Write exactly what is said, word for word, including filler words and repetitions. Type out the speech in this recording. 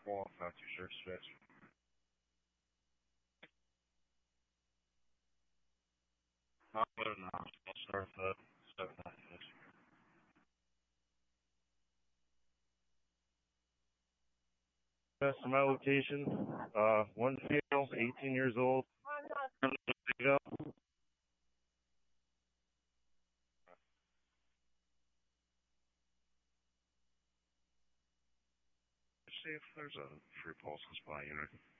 Well, I'm not too sure. Switch. Not good enough. I'll start the seven nine finish. Best of my location. Uh, one female, eighteen years old. Female. See if there's a free pulse supply unit.